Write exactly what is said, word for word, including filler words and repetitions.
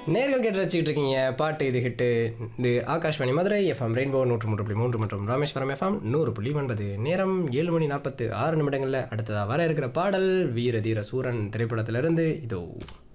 நேர்கள் கேட்டு ரசிக்கிட்டு இருக்கீங்க பாட்டு இது ஹிட்டு. இது ஆகாஷ்வாணி மதுரை எஃப்எம் ரெயின்போ நூற்று மூன்று புள்ளி மூன்று மற்றும் ராமேஸ்வரம் எஃப்எம் நூறு புள்ளி ஒன்பது. நேரம் ஏழு மணி நாற்பத்து ஆறு நிமிடங்களில் அடுத்ததாக வர இருக்கிற பாடல் வீர தீர சூரன் திரைப்படத்திலிருந்து இதோ.